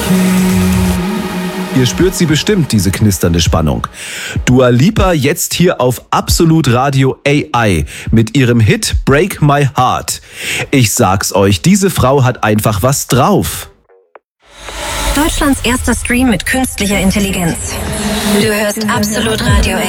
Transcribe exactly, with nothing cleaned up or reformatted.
Ihr spürt sie bestimmt, diese knisternde Spannung. Dua Lipa jetzt hier auf Absolut Radio A I mit ihrem Hit Break My Heart. Ich sag's euch, diese Frau hat einfach was drauf. Deutschlands erster Stream mit künstlicher Intelligenz. Du hörst Absolut Radio A